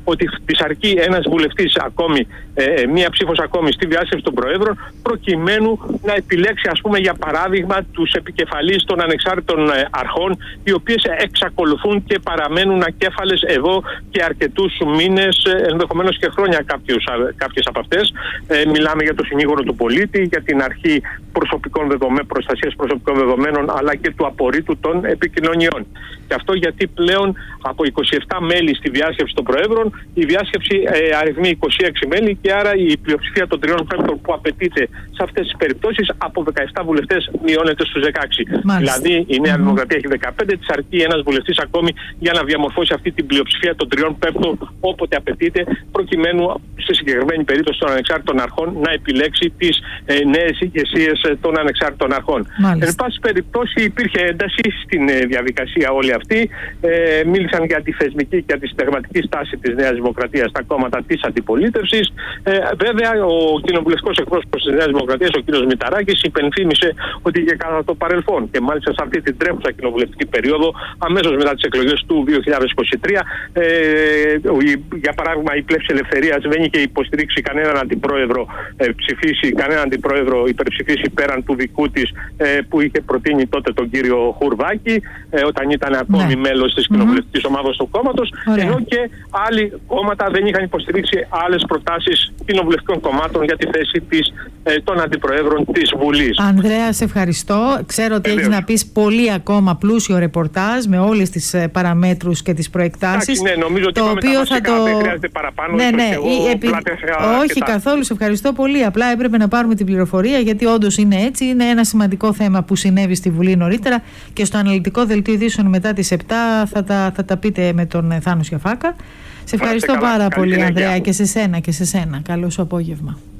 ότι της αρκεί ένας βουλευτής ακόμη, μία ψήφος ακόμη στη διάσκεψη των Προέδρων, προκειμένου να επιλέξει, ας πούμε, για παράδειγμα, τους επικεφαλείς των ανεξάρτητων αρχών, οι οποίες εξακολουθούν και παραμένουν ακέφαλες εδώ και αρκετούς μήνες, ενδεχομένως και χρόνια κάποιες από αυτές. Μιλάμε για το συνήγορο του πολίτη, για την αρχή προστασίας προσωπικών δεδομένων, αλλά και του απορρίτου των επικοινωνιών. Και αυτό γιατί πλέον από 27 μέλη στη διάσκεψη των Προέδρων, η διάσκεψη αριθμεί 26 μέλη και άρα η πλειοψηφία των 3/5 που απαιτείται σε αυτές τις περιπτώσεις από 17 βουλευτές μειώνεται στους 16. Μάλιστα. Δηλαδή η Νέα Δημοκρατία έχει 15, της αρκεί ένας βουλευτής ακόμη για να διαμορφώσει αυτή την πλειοψηφία των 3/5 όποτε απαιτείται, προκειμένου στη συγκεκριμένη περίπτωση των ανεξάρτητων αρχών να επιλέξει τις νέες ηγεσίες των ανεξάρτητων αρχών. Μάλιστα. Εν πάση περιπτώσει υπήρχε ένταση στην διαδικασία όλη αυτή. Μίλησαν για τη θεσμική και τη συνταγματική στάση της Νέας Δημοκρατίας στα κόμματα της αντιπολίτευσης. Βέβαια, ο κοινοβουλευτικός εκπρόσωπος της Νέας Δημοκρατίας, ο κ. Μηταράκης, υπενθύμησε ότι και κατά το παρελθόν και μάλιστα σε αυτή την τρέχουσα κοινοβουλευτική περίοδο, αμέσως μετά τις εκλογές του 2023, για παράδειγμα, η Πλεύση Ελευθερίας δεν είχε υποστηρίξει κανέναν αντιπρόεδρο, υπερψηφίσει πέραν του δικού της, που είχε προτείνει τότε τον κύριο Χουρβάκη, όταν ήταν ακόμη μέλος της κοινοβουλευτικής ομάδας του κόμματος, ενώ και άλλοι κόμματα δεν είχαν υποστηρίξει άλλες προτάσεις κοινοβουλευτικών κομμάτων για τη θέση των αντιπροέδρων της Βουλής. Ανδρέα, σε ευχαριστώ. Ξέρω ότι έχεις να πεις πολύ ακόμα πλούσιο ρεπορτάζ με όλες τις παραμέτρους και τις προεκτάσεις. Ναι, νομίζω ότι δεν χρειάζεται παραπάνω. Όχι καθόλου, σε ευχαριστώ πολύ. Απλά έπρεπε να πάρουμε την πληροφορία, γιατί όντως είναι έτσι. Είναι ένα σημαντικό θέμα που συνέβη στη Βουλή νωρίτερα και στο αναλυτικό δελτίο ειδήσεων μετά τις 7 θα τα πείτε με τον Θάνο Σιαφάκα. Σε ευχαριστώ πάρα πολύ, Ανδρέα, και σε σένα. Καλό σου απόγευμα.